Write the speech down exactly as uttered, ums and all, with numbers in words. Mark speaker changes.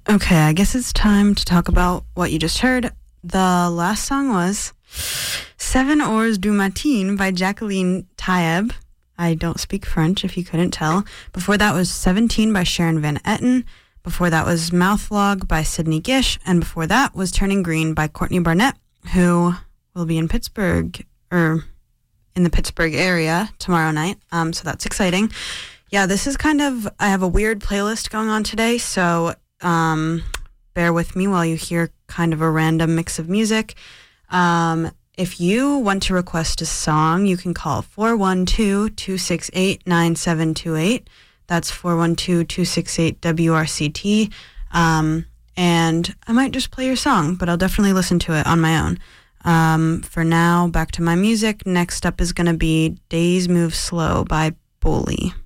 Speaker 1: Okay, I guess it's time to talk about what you just heard. The last song was Seven Heures du Matin by Jacqueline Taeb. I don't speak French, if you couldn't tell. Before that was seventeen by Sharon Van Etten. Before that was Mouthlog by Sydney Gish. And before that was Turning Green by Courtney Barnett, who will be in Pittsburgh, or in the Pittsburgh area tomorrow night. Um, so that's exciting. Yeah, this is kind of, I have a weird playlist going on today, so um, bear with me while you hear kind of a random mix of music. Um, if you want to request a song, you can call four one two, two six eight, nine seven two eight. That's four one two, two six eight, W R C T. Um, and I might just play your song, but I'll definitely listen to it on my own. Um, for now, back to my music. Next up is going to be Days Move Slow by Bully.